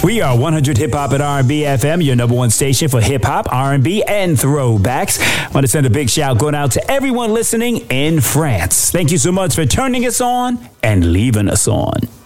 We are 100 Hip Hop and R&B FM, your number one station for hip hop, R&B, and throwbacks. I want to send a big shout going out to everyone listening in France. Thank you so much for turning us on and leaving us on.